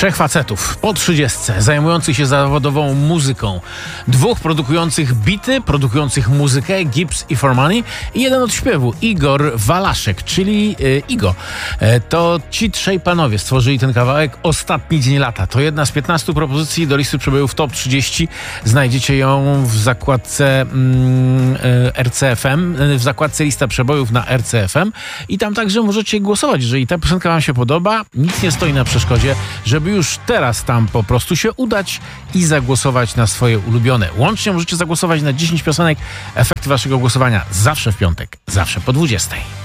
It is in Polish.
Trzech facetów po 30, zajmujących się zawodową muzyką. Dwóch produkujących bity, produkujących muzykę, Gibbs i For Money, i jeden od śpiewu, Igor Walaszek, czyli Igo. To ci trzej panowie stworzyli ten kawałek Ostatni dzień lata. To jedna z 15 propozycji do listy przebojów Top 30. Znajdziecie ją w zakładce RCFM, w zakładce lista przebojów na RCFM i tam także możecie głosować. Jeżeli ta piosenka wam się podoba, nic nie stoi na przeszkodzie, żeby już teraz tam po prostu się udać i zagłosować na swoje ulubione. Łącznie możecie zagłosować na 10 piosenek. Efekty waszego głosowania zawsze w piątek, zawsze po 20.